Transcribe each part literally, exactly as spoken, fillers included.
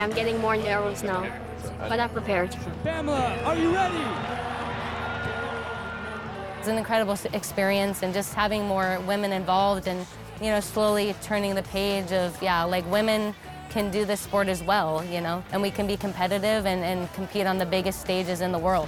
I'm getting more narrows now, but I'm prepared. Pamela, are you ready? It's an incredible experience, and just having more women involved and, you know, slowly turning the page of, yeah, like women can do this sport as well, you know, and we can be competitive and, and compete on the biggest stages in the world.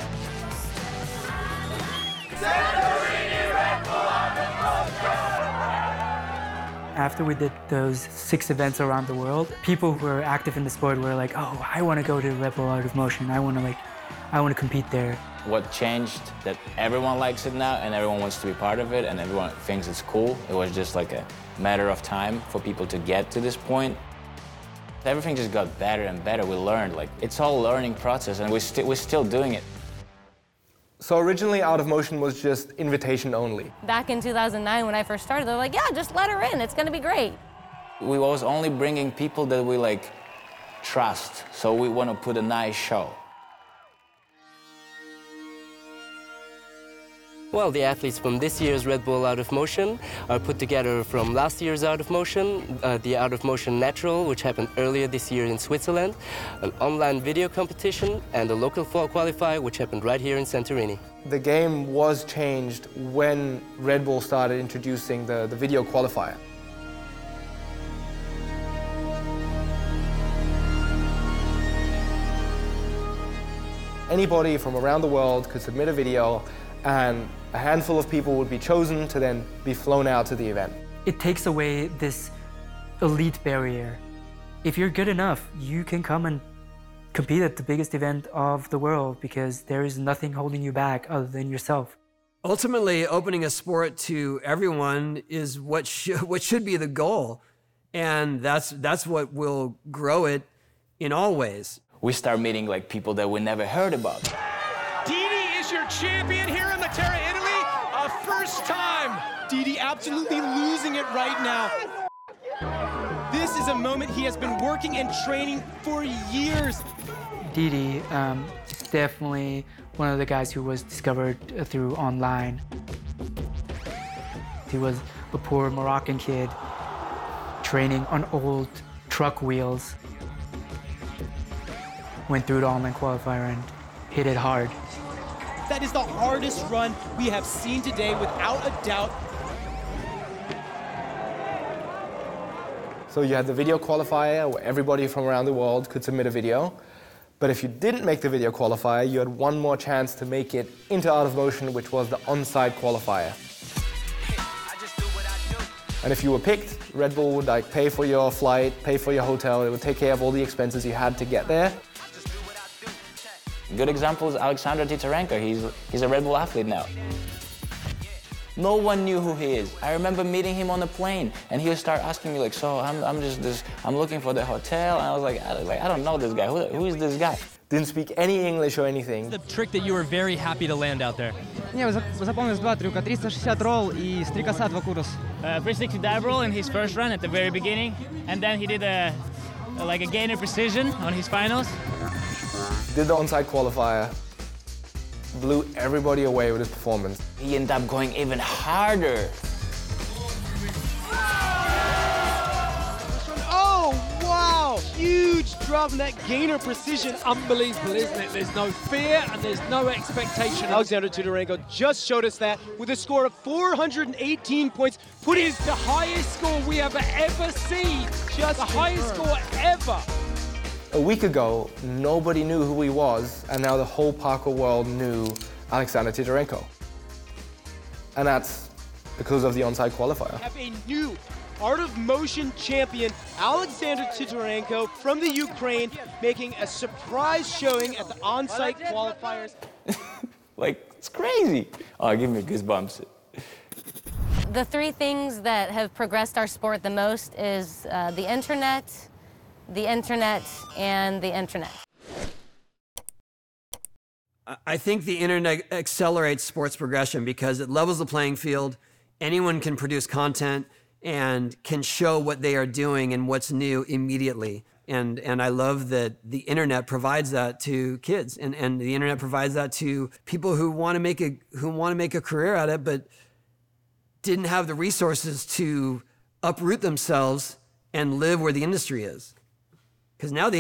After we did those six events around the world, people who are active in the sport were like, oh, I want to go to Red Bull Art of Motion. I want to like, I want to compete there. What changed that everyone likes it now and everyone wants to be part of it and everyone thinks it's cool. It was just like a matter of time for people to get to this point. Everything just got better and better. We learned, like, it's all a learning process, and we're, sti we're still doing it. So originally Art of Motion was just invitation only. Back in two thousand nine when I first started, they're like, yeah, just let her in, it's gonna be great. We was only bringing people that we like trust, so we want to put a nice show. Well, the athletes from this year's Red Bull Art of Motion are put together from last year's Art of Motion, uh, the Art of Motion Natural, which happened earlier this year in Switzerland, an online video competition, and a local fall qualifier, which happened right here in Santorini. The game was changed when Red Bull started introducing the, the video qualifier. Anybody from around the world could submit a video, and a handful of people would be chosen to then be flown out to the event. It takes away this elite barrier. If you're good enough, you can come and compete at the biggest event of the world because there is nothing holding you back other than yourself. Ultimately, opening a sport to everyone is what, sh what should be the goal. And that's, that's what will grow it in all ways. We start meeting like people that we never heard about. Didi is your champion here in Matera, Italy. A first time. Didi absolutely losing it right now. This is a moment he has been working and training for years. Didi um, is definitely one of the guys who was discovered through online. He was a poor Moroccan kid training on old truck wheels. Went through the online qualifier and hit it hard. That is the hardest run we have seen today, without a doubt. So you had the video qualifier where everybody from around the world could submit a video. But if you didn't make the video qualifier, you had one more chance to make it into Art of Motion, which was the on-site qualifier. And if you were picked, Red Bull would like pay for your flight, pay for your hotel. It would take care of all the expenses you had to get there. Good example is Alexander Titarenko. He's, he's a Red Bull athlete now. No one knew who he is. I remember meeting him on the plane, and he would start asking me like, so I'm, I'm just this, I'm looking for the hotel, and I was like, I, like, I don't know this guy. Who, who is this guy? Didn't speak any English or anything. The trick that you were very happy to land out there. Не, запомнил два трюка, триста шестьдесят ролл и стрикаса два курос. Uh, three sixty dive roll in his first run at the very beginning, and then he did a, a like a gainer precision on his finals. Did the on-site qualifier, blew everybody away with his performance. He ended up going even harder. Oh, wow! Huge drop in that gainer precision. Unbelievable, isn't it? There's no fear and there's no expectation. Alexander Titarenko just showed us that with a score of four hundred eighteen points, put is the highest score we have ever seen. Just the highest score ever. A week ago, nobody knew who he was, and now the whole parkour world knew Alexander Titarenko. And that's because of the on-site qualifier. We have a new Art of Motion champion, Alexander Titarenko from the Ukraine, making a surprise showing at the on-site qualifiers. Like, it's crazy. Oh, give me goosebumps. The three things that have progressed our sport the most is uh, the internet, the internet, and the internet. I think the internet accelerates sports progression because it levels the playing field. Anyone can produce content and can show what they are doing and what's new immediately. And, and I love that the internet provides that to kids, and, and the internet provides that to people who want to make a, who want to make a career at it, but didn't have the resources to uproot themselves and live where the industry is. Because now the